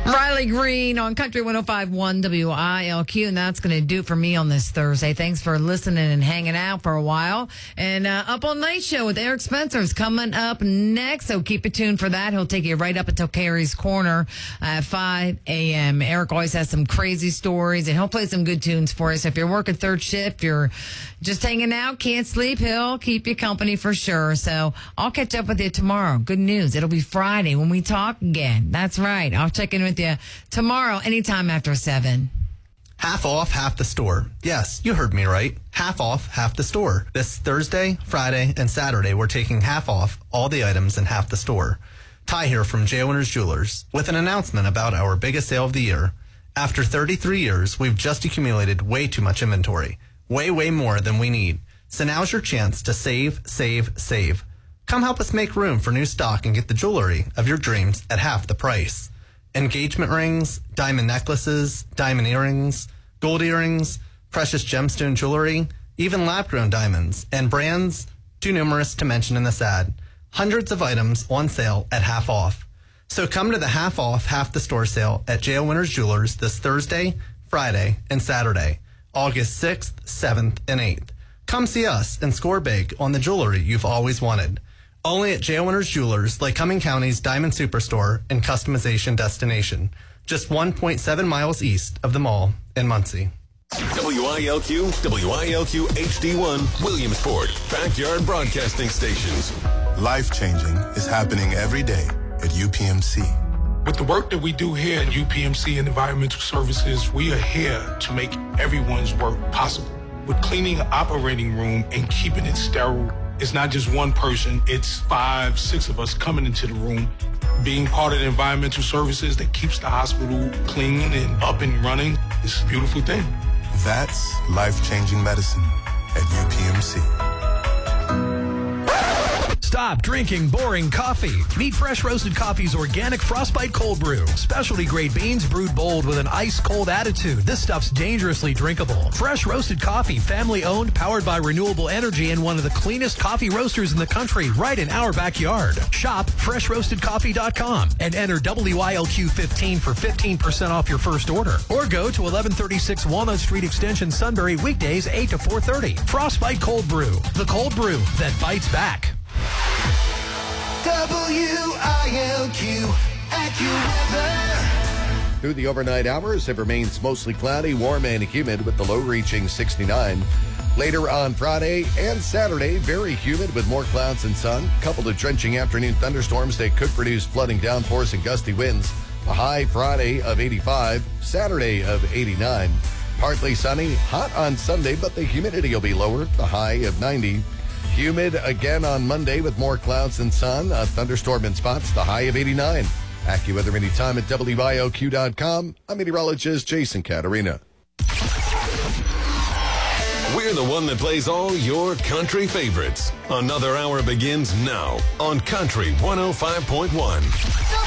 Riley Green on Country 105.1 WILQ, and that's going to do it for me on this Thursday. Thanks for listening and hanging out for a while. And Up All Night Show with Eric Spencer is coming up next, so keep it tuned for that. He'll take you right up until Carrie's Corner at 5 a.m. Eric always has some crazy stories, and he'll play some good tunes for us. If you're working third shift, you're just hanging out, can't sleep, he'll keep you company for sure. So I'll catch up with you tomorrow. Good news. It'll be Friday when we talk again. That's right. I'll check in with you tomorrow, anytime after 7. Half off, half the store. Yes, you heard me right. Half off, half the store. This Thursday, Friday, and Saturday, we're taking half off all the items in half the store. Ty here from J. Winners Jewelers with an announcement about our biggest sale of the year. After 33 years, we've just accumulated way too much inventory. Way more than we need. So now's your chance to save. Come help us make room for new stock and get the jewelry of your dreams at half the price. Engagement rings, diamond necklaces, diamond earrings, gold earrings, precious gemstone jewelry, even lab-grown diamonds, and brands too numerous to mention in this ad. Hundreds of items on sale at half off. So come to the half off, half the store sale at J.O. Winners Jewelers this Thursday, Friday, and Saturday, August 6th, 7th, and 8th. Come see us and score big on the jewelry you've always wanted. Only at J.O. Winners Jewelers, Lycoming County's Diamond Superstore and Customization Destination. Just 1.7 miles east of the mall in Muncie. WILQ HD1, Williamsport, Backyard Broadcasting Stations. Life-changing is happening every day at UPMC. With the work that we do here at UPMC and Environmental Services, we are here to make everyone's work possible. With cleaning an operating room and keeping it sterile, it's not just one person, it's 5, 6 of us coming into the room. Being part of the environmental services that keeps the hospital clean and up and running is a beautiful thing. That's life-changing medicine at UPMC. Stop drinking boring coffee. Meet Fresh Roasted Coffee's organic Frostbite Cold Brew. Specialty grade beans brewed bold with an ice-cold attitude. This stuff's dangerously drinkable. Fresh Roasted Coffee, family-owned, powered by renewable energy, and one of the cleanest coffee roasters in the country, right in our backyard. Shop FreshRoastedCoffee.com and enter WILQ15 for 15% off your first order. Or go to 1136 Walnut Street Extension, Sunbury, weekdays 8 to 4:30. Frostbite Cold Brew. The cold brew that bites back. WILQ AccuWeather. Through the overnight hours, it remains mostly cloudy, warm, and humid with the low reaching 69. Later on Friday and Saturday, very humid with more clouds and sun, coupled with drenching afternoon thunderstorms that could produce flooding downpours and gusty winds. A high Friday of 85, Saturday of 89. Partly sunny, hot on Sunday, but the humidity will be lower, the high of 90. Humid again on Monday with more clouds and sun. A thunderstorm in spots, the high of 89. AccuWeather anytime at WILQ.com. I'm meteorologist Jason Caterina. We're the one that plays all your country favorites. Another hour begins now on Country 105.1.